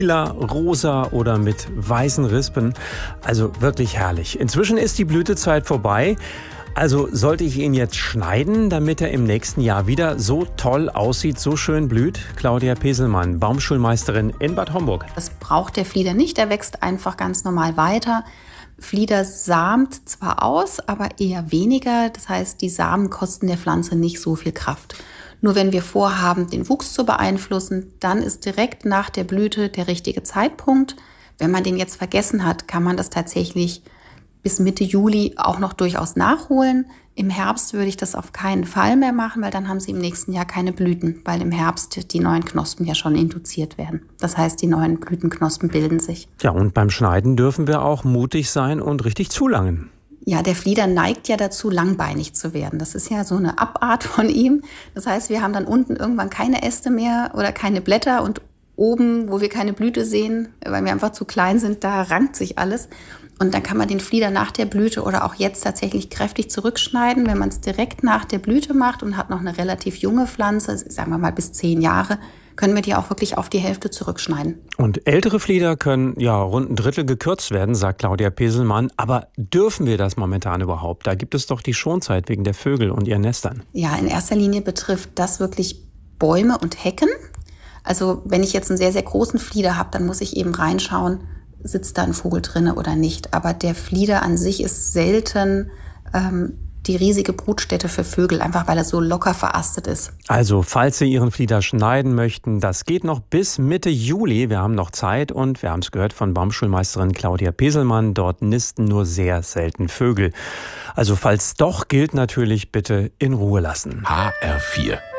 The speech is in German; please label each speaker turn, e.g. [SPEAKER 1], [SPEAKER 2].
[SPEAKER 1] lila, rosa oder mit weißen Rispen. Also wirklich herrlich. Inzwischen ist die Blütezeit vorbei. Also sollte ich ihn jetzt schneiden, damit er im nächsten Jahr wieder so toll aussieht, so schön blüht? Claudia Peselmann, Baumschulmeisterin in Bad Homburg.
[SPEAKER 2] Das braucht der Flieder nicht, er wächst einfach ganz normal weiter. Flieder samt zwar aus, aber eher weniger. Das heißt, die Samen kosten der Pflanze nicht so viel Kraft. Nur wenn wir vorhaben, den Wuchs zu beeinflussen, dann ist direkt nach der Blüte der richtige Zeitpunkt. Wenn man den jetzt vergessen hat, kann man das tatsächlich bis Mitte Juli auch noch durchaus nachholen. Im Herbst würde ich das auf keinen Fall mehr machen, weil dann haben sie im nächsten Jahr keine Blüten, weil im Herbst die neuen Knospen ja schon induziert werden. Das heißt, die neuen Blütenknospen bilden sich.
[SPEAKER 1] Ja, und beim Schneiden dürfen wir auch mutig sein und richtig zulangen.
[SPEAKER 2] Ja, der Flieder neigt ja dazu, langbeinig zu werden. Das ist ja so eine Abart von ihm. Das heißt, wir haben dann unten irgendwann keine Äste mehr oder keine Blätter und oben, wo wir keine Blüte sehen, weil wir einfach zu klein sind, da rankt sich alles. Und dann kann man den Flieder nach der Blüte oder auch jetzt tatsächlich kräftig zurückschneiden. Wenn man es direkt nach der Blüte macht und hat noch eine relativ junge Pflanze, sagen wir mal bis 10 Jahre, können wir die auch wirklich auf die Hälfte zurückschneiden.
[SPEAKER 1] Und ältere Flieder können ja rund ein Drittel gekürzt werden, sagt Claudia Peselmann. Aber dürfen wir das momentan überhaupt? Da gibt es doch die Schonzeit wegen der Vögel und ihren Nestern.
[SPEAKER 2] Ja, in erster Linie betrifft das wirklich Bäume und Hecken. Also wenn ich jetzt einen sehr, sehr großen Flieder habe, dann muss ich eben reinschauen, sitzt da ein Vogel drinne oder nicht. Aber der Flieder an sich ist selten die riesige Brutstätte für Vögel, einfach weil er so locker verastet ist.
[SPEAKER 1] Also, falls Sie Ihren Flieder schneiden möchten, das geht noch bis Mitte Juli. Wir haben noch Zeit und wir haben es gehört von Baumschulmeisterin Claudia Peselmann. Dort nisten nur sehr selten Vögel. Also, falls doch, gilt natürlich bitte in Ruhe lassen.
[SPEAKER 3] HR4